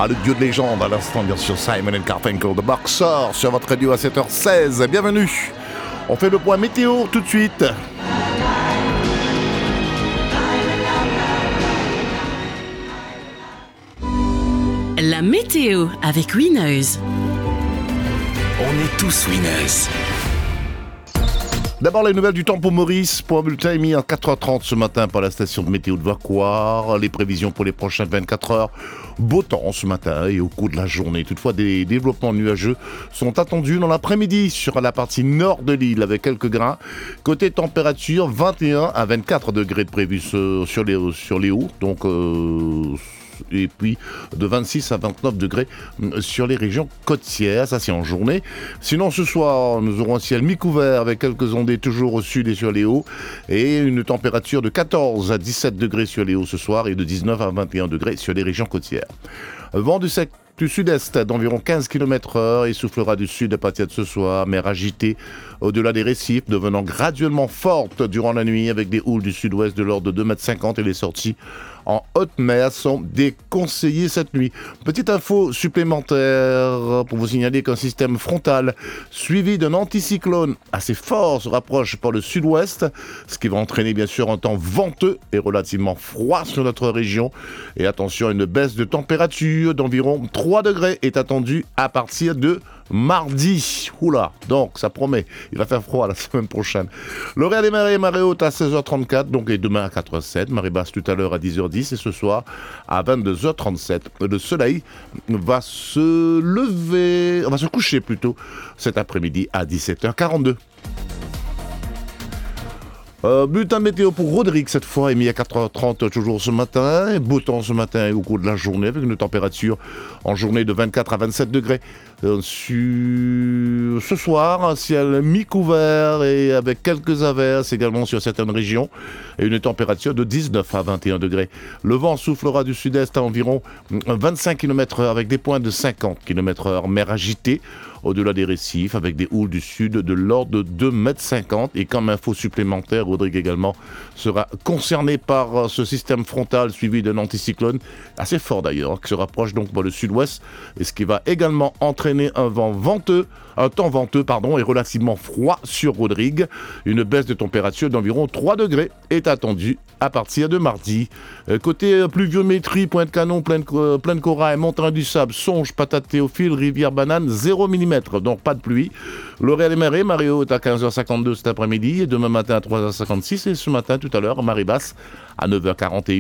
Le duo de légende à l'instant, bien sûr, Simon & Garfunkel, The Boxer, sur votre radio à 7h16. Bienvenue. On fait le point météo tout de suite. La météo avec Winners. On est tous winners. D'abord, les nouvelles du temps pour Maurice. Pour un bulletin émis à 4h30 ce matin par la station de météo de Vacoire. Les prévisions pour les prochaines 24 heures. Beau temps ce matin et au cours de la journée. Toutefois, des développements nuageux sont attendus dans l'après-midi sur la partie nord de l'île avec quelques grains. Côté température, 21 à 24 degrés de prévu sur les hauts. Donc, et puis de 26 à 29 degrés sur les régions côtières, ça c'est en journée. Sinon ce soir, nous aurons un ciel mi-couvert avec quelques ondées toujours au sud et sur les hauts et une température de 14 à 17 degrés sur les hauts ce soir et de 19 à 21 degrés sur les régions côtières. Vent du sud-est d'environ 15 km/h et soufflera du sud à partir de ce soir, mer agitée au-delà des récifs, devenant graduellement forte durant la nuit avec des houles du sud-ouest de l'ordre de 2,50 m et les sorties en haute mer sont déconseillées cette nuit. Petite info supplémentaire pour vous signaler qu'un système frontal suivi d'un anticyclone assez fort se rapproche par le sud-ouest, ce qui va entraîner bien sûr un temps venteux et relativement froid sur notre région. Et attention, une baisse de température d'environ 3 degrés est attendue à partir de mardi. Oula, donc ça promet, il va faire froid la semaine prochaine. L'horaire des marées hautes à 16h34, donc et demain à 4h07, marée basse tout à l'heure à 10h10 et ce soir à 22h37. Le soleil va se coucher plutôt cet après-midi à 17h42. Bulletin météo pour Rodrigue cette fois, émis à 4h30 toujours ce matin. Beau temps ce matin et au cours de la journée avec une température en journée de 24 à 27 degrés. Ce soir, un ciel mi-couvert et avec quelques averses également sur certaines régions et une température de 19 à 21 degrés. Le vent soufflera du sud-est à environ 25 km/h avec des points de 50 km/h. Mer agitée au-delà des récifs avec des houles du sud de l'ordre de 2,50 m. Et comme info supplémentaire, Rodrigue également sera concerné par ce système frontal suivi d'un anticyclone assez fort d'ailleurs, qui se rapproche donc par le sud-ouest et ce qui va également entraîner un temps venteux et relativement froid sur Rodrigue. Une baisse de température d'environ 3 degrés est attendue à partir de mardi. Côté pluviométrie, Pointe-Canon, Plaine Corail, Montagne du Sable, Songe, Patate Théophile, Rivière Banane, 0 mm, donc pas de pluie. L'horaire des marées haute à 15h52 cet après-midi et demain matin à 3h56 et ce matin tout à l'heure, marée basse à 9h41.